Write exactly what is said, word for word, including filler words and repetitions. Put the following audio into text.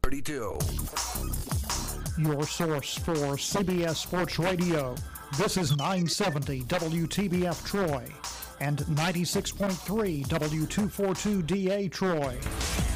thirty-two. Your source for C B S Sports Radio. This is nine seventy W T B F Troy and ninety-six point three W two forty-two D A Troy.